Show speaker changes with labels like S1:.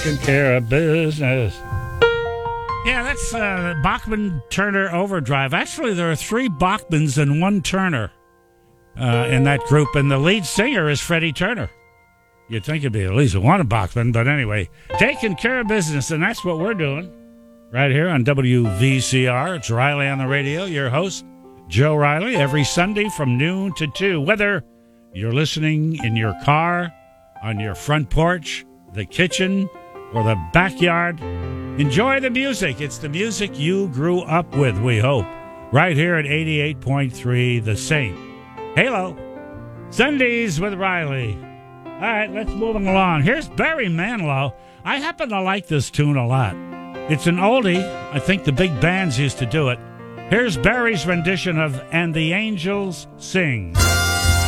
S1: taking care of business. Yeah, that's Bachman Turner Overdrive. Actually, there are 3 Bachmans and 1 Turner in that group, and the lead singer is Freddie Turner. You'd think it'd be at least one Bachman, but anyway, taking care of business, and that's what we're doing right here on WVCR. It's Riley on the radio, your host, Joe Riley, every Sunday from noon to 2. Whether you're listening in your car, on your front porch, the kitchen, or the backyard, enjoy the music. It's the music you grew up with, we hope. Right here at 88.3 The Saint. Halo. Sundays with Riley. All right, let's move along. Here's Barry Manilow. I happen to like this tune a lot. It's an oldie. I think the big bands used to do it. Here's Barry's rendition of And the Angels Sing.